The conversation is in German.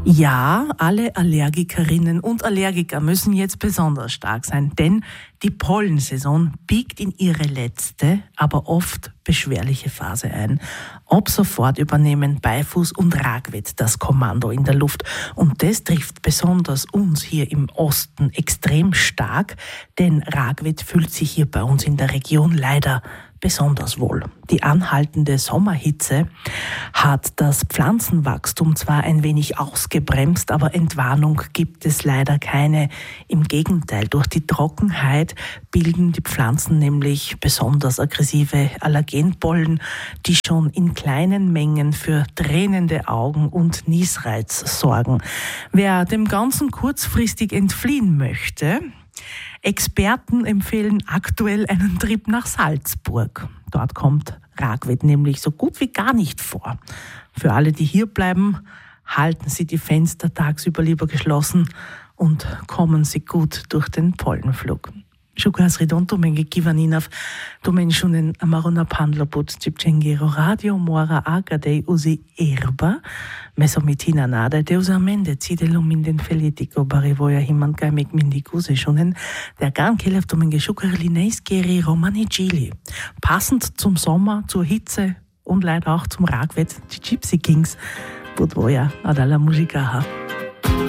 Ja, alle Allergikerinnen und Allergiker müssen jetzt besonders stark sein, denn die Pollensaison biegt in ihre letzte, aber oft beschwerliche Phase ein. Ab sofort übernehmen Beifuß und Ragwedt das Kommando in der Luft. Und das trifft besonders uns hier im Osten extrem stark, denn Ragwedt fühlt sich hier bei uns in der Region leider besonders wohl. Die anhaltende Sommerhitze hat das Pflanzenwachstum zwar ein wenig ausgebremst, aber Entwarnung gibt es leider keine. Im Gegenteil, durch die Trockenheit bilden die Pflanzen nämlich besonders aggressive Allergenpollen, die schon in kleinen Mengen für tränende Augen und Niesreiz sorgen. Wer dem Ganzen kurzfristig entfliehen möchte, Experten empfehlen aktuell einen Trip nach Salzburg. Dort kommt Ragwedt nämlich so gut wie gar nicht vor. Für alle, die hier bleiben, halten Sie die Fenster tagsüber lieber geschlossen und kommen Sie gut durch den Pollenflug. Šukas Ridonto menge Kivaninov, Domenšunen Amarona Pandloput, Cipcengero Radio Mora Agadei Usi Erba, Mesomitina Nada, Deusamende, Zidelum in den Felitico, Barivoja Himankai Mek Mindikuse Schunen, der Garnkelev Domenge Schukarlineis-Geri Romani Gili. Passend zum Sommer, zur Hitze und leider auch zum Ragwedt, die Gypsy Kings, Budvoja Adala Muzikaha.